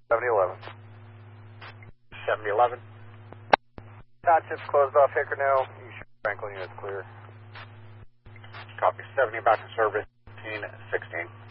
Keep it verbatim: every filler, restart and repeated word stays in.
seventy eleven. seventy eleven. Township's closed off Hickory now. You should Franklin units clear. Copy. seventy back to service. fifteen sixteen.